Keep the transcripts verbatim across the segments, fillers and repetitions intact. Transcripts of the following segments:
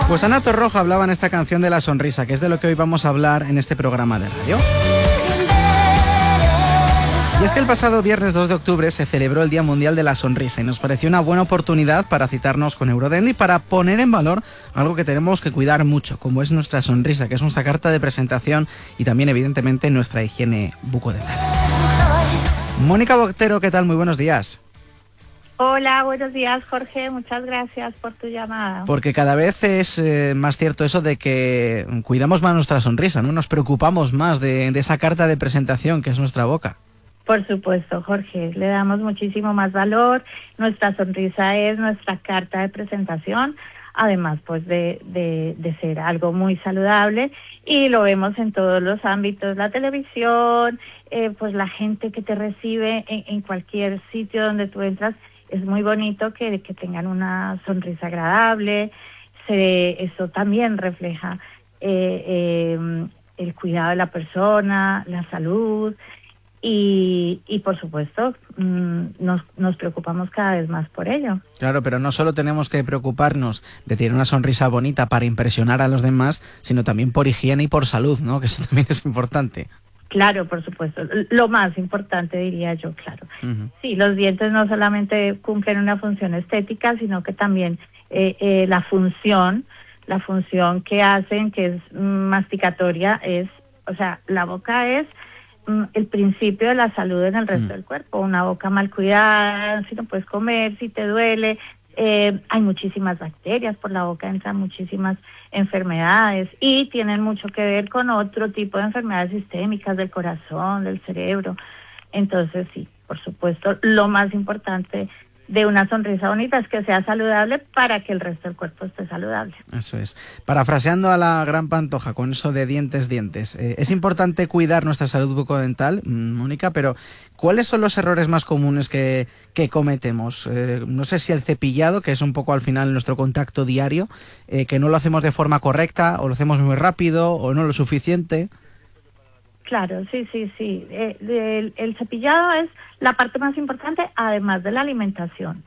Pues Ana Torroja hablaba en esta canción de la sonrisa, que es de lo que hoy vamos a hablar en este programa de radio. Y es que el pasado viernes dos de octubre se celebró el Día Mundial de la Sonrisa y nos pareció una buena oportunidad para citarnos con Eurodent y para poner en valor algo que tenemos que cuidar mucho, como es nuestra sonrisa, que es nuestra carta de presentación y también evidentemente nuestra higiene bucodental. Mónica Botero, ¿qué tal? Muy buenos días. Hola, buenos días, Jorge. Muchas gracias por tu llamada. Porque cada vez es eh, más cierto eso de que cuidamos más nuestra sonrisa, ¿no? Nos preocupamos más de, de esa carta de presentación que es nuestra boca. Por supuesto, Jorge. Le damos muchísimo más valor. Nuestra sonrisa es nuestra carta de presentación, además pues de, de, de ser algo muy saludable. Y lo vemos en todos los ámbitos, la televisión, eh, pues la gente que te recibe en, en cualquier sitio donde tú entras. Es muy bonito que, que tengan una sonrisa agradable. Se, eso también refleja eh, eh, el cuidado de la persona, la salud y, y por supuesto, mmm, nos, nos preocupamos cada vez más por ello. Claro, pero no solo tenemos que preocuparnos de tener una sonrisa bonita para impresionar a los demás, sino también por higiene y por salud, ¿no? Que eso también es importante. Claro, por supuesto. Lo más importante, diría yo, claro. Uh-huh. Sí, los dientes no solamente cumplen una función estética, sino que también eh, eh, la función, la función que hacen, que es masticatoria, es, o sea, la boca es mm, el principio de la salud en el resto uh-huh. del cuerpo. Una boca mal cuidada, si no puedes comer, si te duele. Eh, hay muchísimas bacterias por la boca, entran muchísimas enfermedades y tienen mucho que ver con otro tipo de enfermedades sistémicas del corazón, del cerebro. Entonces sí, por supuesto, lo más importante de una sonrisa bonita es que sea saludable para que el resto del cuerpo esté saludable. Eso es. Parafraseando a la gran Pantoja con eso de dientes, dientes, eh, es importante cuidar nuestra salud bucodental, Mónica, pero ¿cuáles son los errores más comunes que, que cometemos? Eh, no sé si el cepillado, que es un poco al final nuestro contacto diario, eh, que no lo hacemos de forma correcta o lo hacemos muy rápido o no lo suficiente. Claro, sí, sí, sí. Eh, el, el cepillado es la parte más importante, además de la alimentación.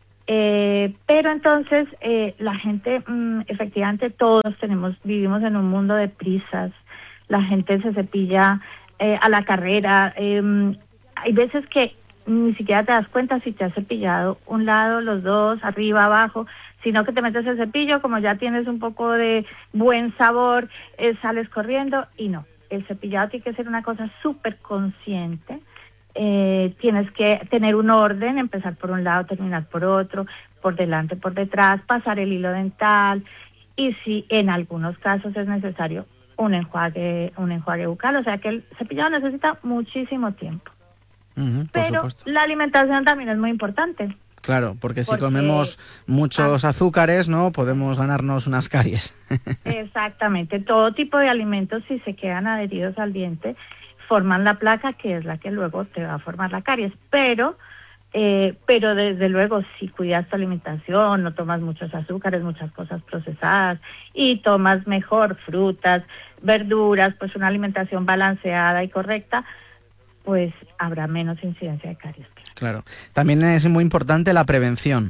Eh, pero entonces, eh, la gente, mmm, efectivamente, todos tenemos, vivimos en un mundo de prisas. La gente se cepilla eh, a la carrera. Eh, hay veces que ni siquiera te das cuenta si te has cepillado un lado, los dos, arriba, abajo, sino que te metes el cepillo, como ya tienes un poco de buen sabor, eh, sales corriendo y no. El cepillado tiene que ser una cosa súper consciente, eh, tienes que tener un orden, empezar por un lado, terminar por otro, por delante, por detrás, pasar el hilo dental y si en algunos casos es necesario un enjuague, un enjuague bucal, o sea que el cepillado necesita muchísimo tiempo. Uh-huh, Pero por supuesto. La alimentación también es muy importante. Claro, porque si porque, comemos muchos ah, azúcares, ¿no? Podemos ganarnos unas caries. Exactamente. Todo tipo de alimentos, si se quedan adheridos al diente, forman la placa, que es la que luego te va a formar la caries. Pero, eh, pero desde luego, si cuidas tu alimentación, no tomas muchos azúcares, muchas cosas procesadas, y tomas mejor frutas, verduras, pues una alimentación balanceada y correcta, pues habrá menos incidencia de caries. Claro. También es muy importante la prevención.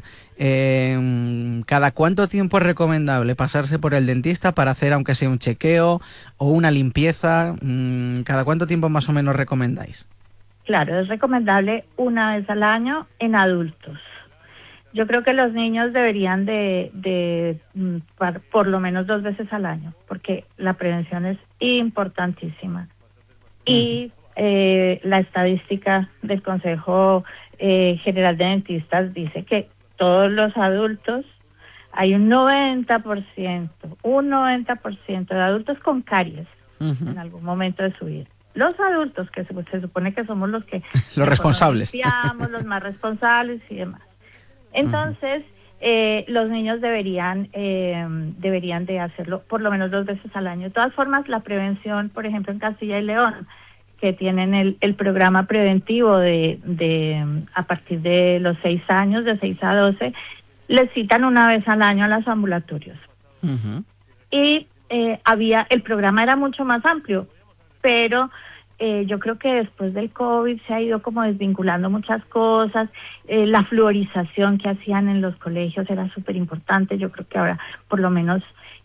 Eh, ¿Cada cuánto tiempo es recomendable pasarse por el dentista para hacer, aunque sea un chequeo o una limpieza? ¿Cada cuánto tiempo más o menos recomendáis? Claro, es recomendable una vez al año en adultos. Yo creo que los niños deberían de, de, de por, por lo menos dos veces al año, porque la prevención es importantísima. Y Eh, la estadística del Consejo eh, General de Dentistas dice que todos los adultos, hay un noventa por ciento, un noventa por ciento de adultos con caries uh-huh. en algún momento de su vida. Los adultos, que se, se supone que somos los que... los responsables. Limpiamos, los más responsables y demás. Entonces, uh-huh. eh, los niños deberían, eh, deberían de hacerlo por lo menos dos veces al año. De todas formas, la prevención, por ejemplo, en Castilla y León, que tienen el, el programa preventivo de, de a partir de los seis años, de seis a doce, les citan una vez al año a los ambulatorios. Uh-huh. Y eh, había, el programa era mucho más amplio, pero eh, yo creo que después del COVID se ha ido como desvinculando muchas cosas. Eh, la fluorización que hacían en los colegios era súper importante. Yo creo que ahora por lo menos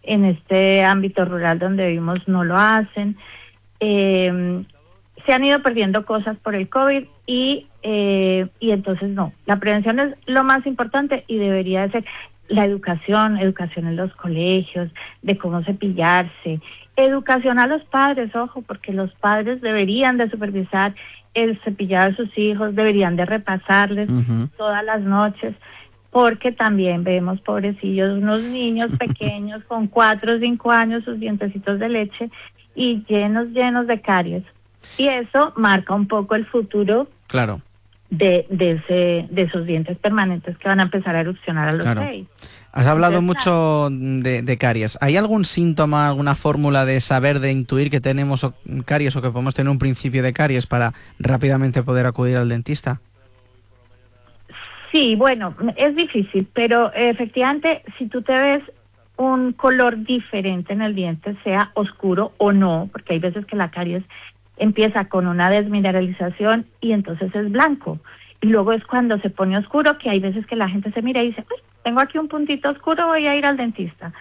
en este ámbito rural donde vivimos no lo hacen. Eh, se han ido perdiendo cosas por el COVID y, eh, y entonces no, la prevención es lo más importante y debería de ser la educación, educación en los colegios, de cómo cepillarse, educación a los padres, ojo, porque los padres deberían de supervisar el cepillado de sus hijos, deberían de repasarles uh-huh. todas las noches, porque también vemos, pobrecillos, unos niños pequeños con cuatro o cinco años, sus dientecitos de leche y llenos, llenos de caries. Y eso marca un poco el futuro claro. de, de, ese, de esos dientes permanentes que van a empezar a erupcionar a los claro. seis. Has hablado Entonces, mucho de, de caries. ¿Hay algún síntoma, alguna fórmula de saber, de intuir que tenemos caries o que podemos tener un principio de caries para rápidamente poder acudir al dentista? Sí, bueno, es difícil, pero efectivamente si tú te ves un color diferente en el diente, sea oscuro o no, porque hay veces que la caries empieza con una desmineralización y entonces es blanco. Y luego es cuando se pone oscuro, que hay veces que la gente se mira y dice, pues tengo aquí un puntito oscuro, voy a ir al dentista.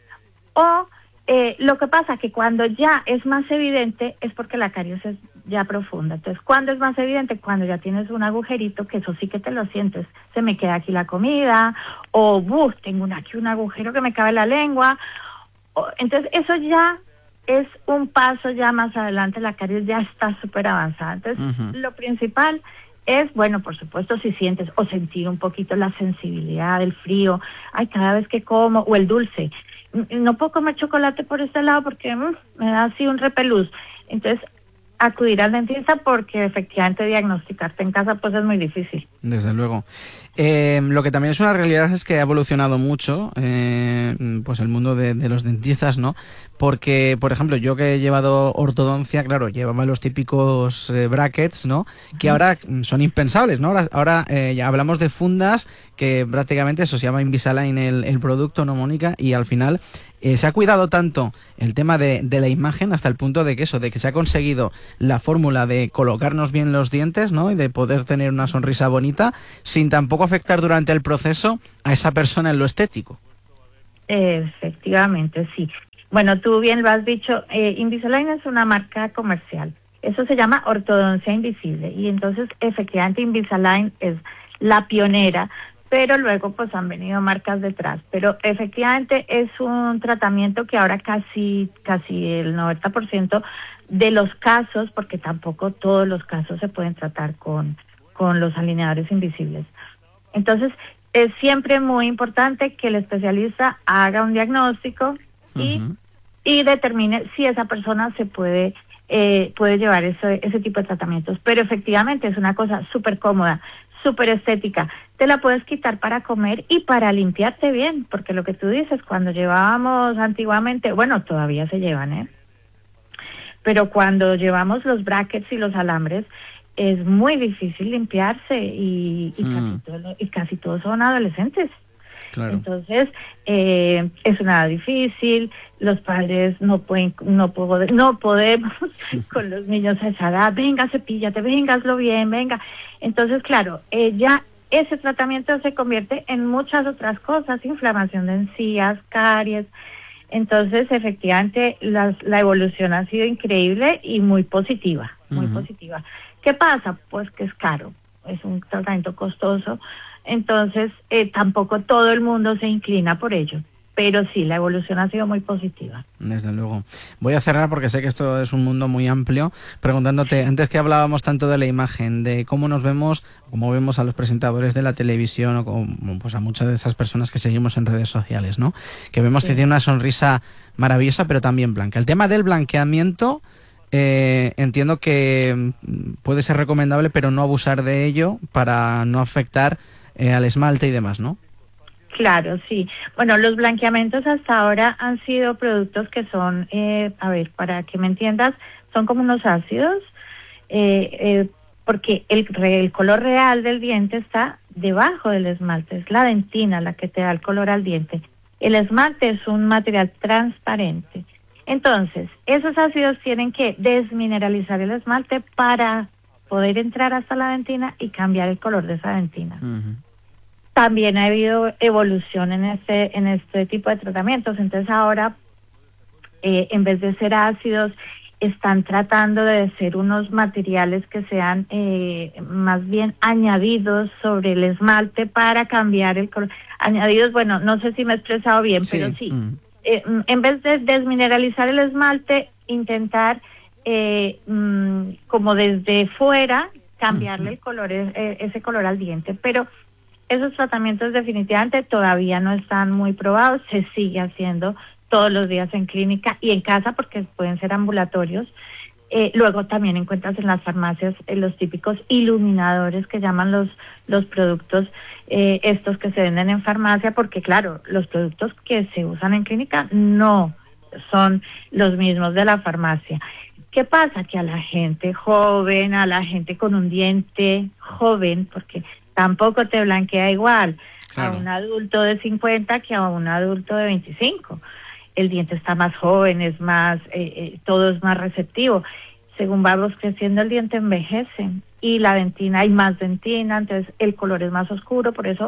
O eh, lo que pasa que cuando ya es más evidente es porque la caries es ya profunda. Entonces, ¿cuándo es más evidente? Cuando ya tienes un agujerito, que eso sí que te lo sientes. Se me queda aquí la comida, o buf, tengo una, aquí un agujero que me cabe en la lengua. O, entonces, eso ya es un paso ya más adelante, la caries ya está súper avanzada. Entonces, uh-huh. lo principal es, bueno, por supuesto, si sientes o sentir un poquito la sensibilidad, el frío, ay, cada vez que como, o el dulce. No puedo comer chocolate por este lado porque mmm, me da así un repelús. Entonces, acudir al dentista porque efectivamente diagnosticarte en casa pues es muy difícil. Desde luego. Eh, lo que también es una realidad es que ha evolucionado mucho eh, pues el mundo de, de los dentistas, ¿no? Porque, por ejemplo, yo que he llevado ortodoncia, claro, llevaba los típicos eh, brackets, ¿no? Que ahora son impensables, ¿no? Ahora, ahora eh, ya hablamos de fundas que prácticamente eso se llama Invisalign el, el producto, ¿no, Mónica? Y al final eh, se ha cuidado tanto el tema de, de la imagen hasta el punto de que eso, de que se ha conseguido la fórmula de colocarnos bien los dientes, ¿no? Y de poder tener una sonrisa bonita sin tampoco afectar durante el proceso a esa persona en lo estético. Efectivamente, sí. Bueno, tú bien lo has dicho, eh, Invisalign es una marca comercial. Eso se llama ortodoncia invisible y entonces efectivamente Invisalign es la pionera, pero luego pues han venido marcas detrás. Pero efectivamente es un tratamiento que ahora casi, casi el noventa por ciento de los casos, porque tampoco todos los casos se pueden tratar con, con los alineadores invisibles. Entonces, es siempre muy importante que el especialista haga un diagnóstico y, uh-huh. y determine si esa persona se puede eh, puede llevar ese, ese tipo de tratamientos. Pero efectivamente es una cosa súper cómoda, súper estética. Te la puedes quitar para comer y para limpiarte bien, porque lo que tú dices, cuando llevábamos antiguamente, bueno, todavía se llevan, ¿eh? Pero cuando llevamos los brackets y los alambres, es muy difícil limpiarse y, y, mm. casi, todo, y casi todos son adolescentes. Claro. Entonces, eh, es nada difícil, los padres no pueden, no, puedo, no podemos con los niños a esa edad, venga, cepíllate, venga, hazlo bien, venga. Entonces, claro, eh, ya ese tratamiento se convierte en muchas otras cosas, inflamación de encías, caries. Entonces, efectivamente, la, la evolución ha sido increíble y muy positiva, muy uh-huh. positiva. ¿Qué pasa? Pues que es caro, es un tratamiento costoso, entonces eh, tampoco todo el mundo se inclina por ello. Pero sí, la evolución ha sido muy positiva. Desde luego. Voy a cerrar porque sé que esto es un mundo muy amplio, preguntándote, antes que hablábamos tanto de la imagen, de cómo nos vemos, cómo vemos a los presentadores de la televisión o como, pues a muchas de esas personas que seguimos en redes sociales, ¿no? Que vemos sí. que tiene una sonrisa maravillosa, pero también blanca. El tema del blanqueamiento, eh, entiendo que puede ser recomendable, pero no abusar de ello para no afectar eh, al esmalte y demás, ¿no? Claro, sí. Bueno, los blanqueamientos hasta ahora han sido productos que son, eh, a ver, para que me entiendas, son como unos ácidos, eh, eh, porque el, el color real del diente está debajo del esmalte, es la dentina la que te da el color al diente. El esmalte es un material transparente. Entonces, esos ácidos tienen que desmineralizar el esmalte para poder entrar hasta la dentina y cambiar el color de esa dentina. Uh-huh. También ha habido evolución en este en este tipo de tratamientos, entonces ahora eh, en vez de ser ácidos, están tratando de ser unos materiales que sean eh, más bien añadidos sobre el esmalte para cambiar el color. Añadidos, bueno, no sé si me he expresado bien, sí. pero sí. Mm. Eh, en vez de desmineralizar el esmalte, intentar eh, mm, como desde fuera cambiarle mm. el color, eh, ese color al diente. Pero esos tratamientos definitivamente todavía no están muy probados, se sigue haciendo todos los días en clínica y en casa porque pueden ser ambulatorios. Eh, luego también encuentras en las farmacias eh, los típicos iluminadores que llaman los, los productos eh, estos que se venden en farmacia, porque claro, los productos que se usan en clínica no son los mismos de la farmacia. ¿Qué pasa? Que a la gente joven, a la gente con un diente joven, porque tampoco te blanquea igual claro. a un adulto de cincuenta que a un adulto de veinticinco. El diente está más joven, es más, eh, eh, todo es más receptivo. Según vamos creciendo, el diente envejece y la dentina, hay más dentina, entonces el color es más oscuro, por eso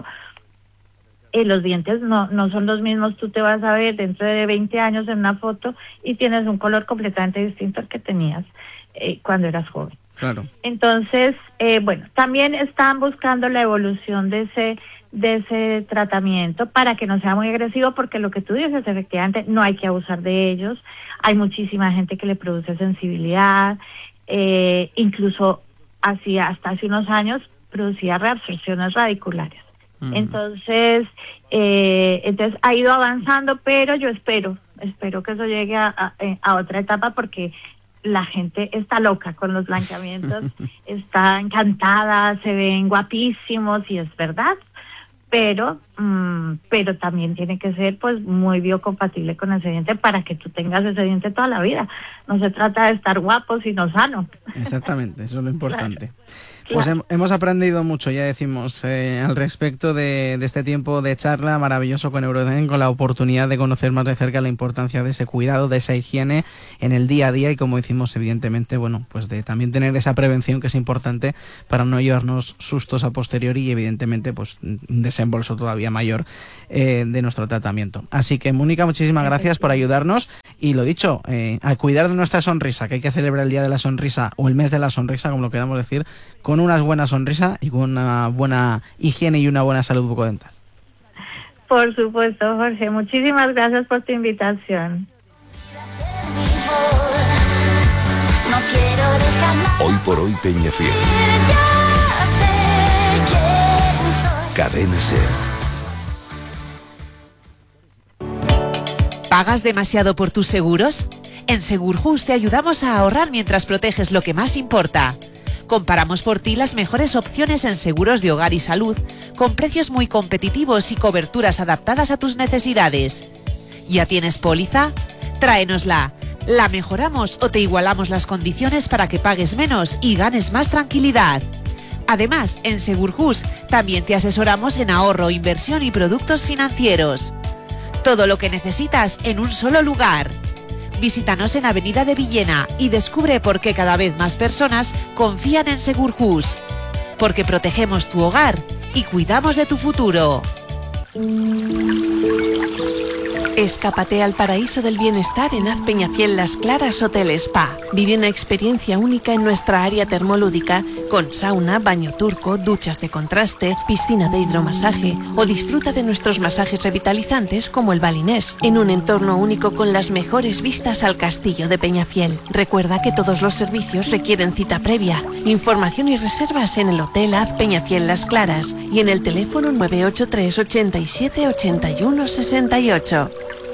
eh, los dientes no, no son los mismos. Tú te vas a ver dentro de veinte años en una foto y tienes un color completamente distinto al que tenías eh, cuando eras joven. Claro. Entonces, eh, bueno, también están buscando la evolución de ese de ese tratamiento para que no sea muy agresivo, porque lo que tú dices, efectivamente, no hay que abusar de ellos. Hay muchísima gente que le produce sensibilidad, eh, incluso hacía, hasta hace unos años producía reabsorciones radiculares. Uh-huh. Entonces, eh, entonces ha ido avanzando, pero yo espero, espero que eso llegue a, a, a otra etapa, porque la gente está loca con los blanqueamientos, está encantada, se ven guapísimos y es verdad. Pero, mmm, pero también tiene que ser pues muy biocompatible con ese diente para que tú tengas ese diente toda la vida. No se trata de estar guapo, sino sano. Exactamente, eso es lo importante. Claro. Pues Claro. hemos aprendido mucho, ya decimos, eh, al respecto de, de este tiempo de charla maravilloso con Euroden, con la oportunidad de conocer más de cerca la importancia de ese cuidado, de esa higiene en el día a día y, como decimos, evidentemente, bueno, pues de también tener esa prevención que es importante para no llevarnos sustos a posteriori y, evidentemente, pues un desembolso todavía mayor eh, de nuestro tratamiento. Así que, Mónica, muchísimas gracias por ayudarnos y, lo dicho, eh, a cuidar de nuestra sonrisa, que hay que celebrar el Día de la Sonrisa o el mes de la sonrisa, como lo queramos decir, con una buena sonrisa y con una buena higiene y una buena salud bucodental. Por supuesto, Jorge. Muchísimas gracias por tu invitación. Hoy por hoy Peñafiel. Cadena Ser. ¿Pagas demasiado por tus seguros? En Segurjus te ayudamos a ahorrar mientras proteges lo que más importa. Comparamos por ti las mejores opciones en seguros de hogar y salud, con precios muy competitivos y coberturas adaptadas a tus necesidades. ¿Ya tienes póliza? Tráenosla. La mejoramos o te igualamos las condiciones para que pagues menos y ganes más tranquilidad. Además, en Segurjus también te asesoramos en ahorro, inversión y productos financieros. Todo lo que necesitas en un solo lugar. Visítanos en Avenida de Villena y descubre por qué cada vez más personas confían en Segurjus. Porque protegemos tu hogar y cuidamos de tu futuro. Escápate al paraíso del bienestar en Haz Peñafiel Las Claras Hotel Spa. Vive una experiencia única en nuestra área termolúdica con sauna, baño turco, duchas de contraste, piscina de hidromasaje o disfruta de nuestros masajes revitalizantes como el balinés en un entorno único con las mejores vistas al castillo de Peñafiel. Recuerda que todos los servicios requieren cita previa. Información y reservas en el Hotel Haz Peñafiel Las Claras y en el teléfono nueve ocho tres ochenta y siete ochenta y uno sesenta y ocho.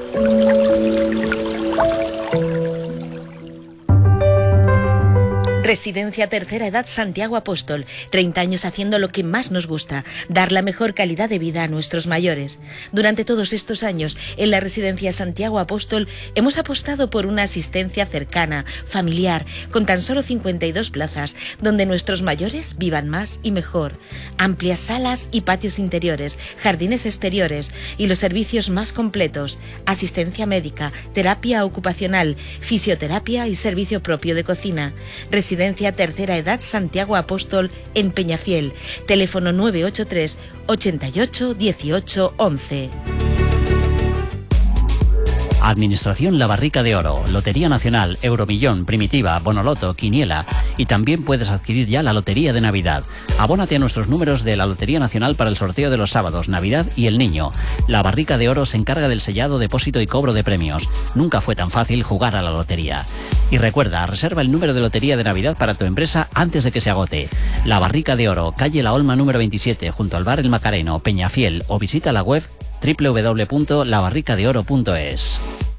Residencia Tercera Edad Santiago Apóstol. treinta años haciendo lo que más nos gusta, dar la mejor calidad de vida a nuestros mayores. Durante todos estos años, en la Residencia Santiago Apóstol, hemos apostado por una asistencia cercana, familiar, con tan solo cincuenta y dos plazas, donde nuestros mayores vivan más y mejor. Amplias salas y patios interiores, jardines exteriores y los servicios más completos. Asistencia médica, terapia ocupacional, fisioterapia y servicio propio de cocina. Residencia Tercera Edad Santiago Apóstol en Peñafiel. Teléfono nueve ocho tres ochenta y ocho dieciocho once. Administración La Barrica de Oro, Lotería Nacional, Euromillón, Primitiva, Bonoloto, Quiniela y también puedes adquirir ya la Lotería de Navidad. Abónate a nuestros números de la Lotería Nacional para el sorteo de los sábados, Navidad y El Niño. La Barrica de Oro se encarga del sellado, depósito y cobro de premios. Nunca fue tan fácil jugar a la lotería. Y recuerda, reserva el número de Lotería de Navidad para tu empresa antes de que se agote. La Barrica de Oro, calle La Olma número veintisiete, junto al bar El Macareno, Peñafiel, o visita la web doble u doble u doble u punto la barrica de oro punto es.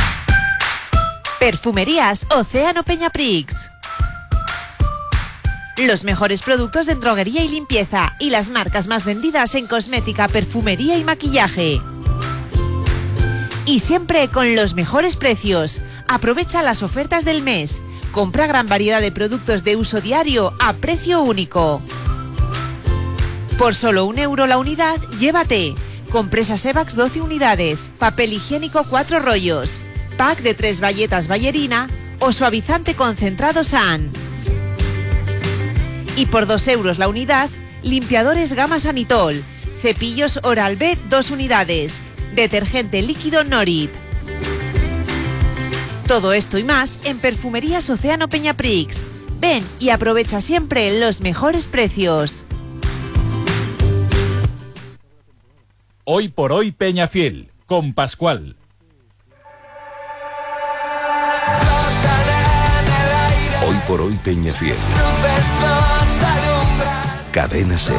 Perfumerías Océano Peñaprix. Los mejores productos en droguería y limpieza y las marcas más vendidas en cosmética, perfumería y maquillaje. Y siempre con los mejores precios. Aprovecha las ofertas del mes. Compra gran variedad de productos de uso diario a precio único. Por solo un euro la unidad, llévate compresas Evax doce unidades, papel higiénico cuatro rollos, pack de tres bayetas Ballerina o suavizante concentrado San. Y por dos euros la unidad, limpiadores Gama Sanitol, cepillos Oral-B dos unidades, detergente líquido Norit. Todo esto y más en Perfumerías Océano Peñaprix. Ven y aprovecha siempre los mejores precios. Hoy por hoy Peñafiel, con Pascual. Hoy por hoy Peñafiel. Cadena Ser.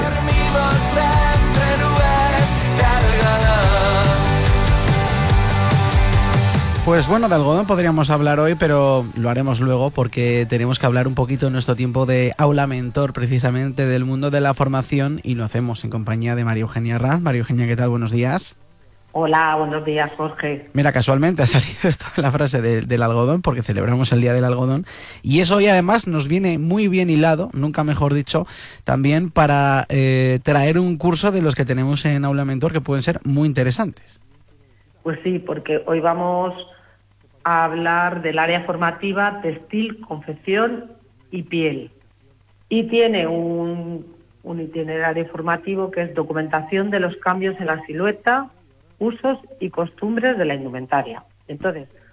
Pues bueno, de algodón podríamos hablar hoy, pero lo haremos luego porque tenemos que hablar un poquito en nuestro tiempo de aula mentor, precisamente del mundo de la formación, y lo hacemos en compañía de María Eugenia Raz. María Eugenia, ¿qué tal? Buenos días. Hola, buenos días, Jorge. Mira, casualmente ha salido esto en la frase de, del algodón, porque celebramos el Día del Algodón, y eso hoy además nos viene muy bien hilado, nunca mejor dicho, también para eh, traer un curso de los que tenemos en Aula Mentor que pueden ser muy interesantes. Pues sí, porque hoy vamos a hablar del área formativa textil, confección y piel. Y tiene un, un itinerario formativo que es documentación de los cambios en la silueta, usos y costumbres de la indumentaria. Entonces,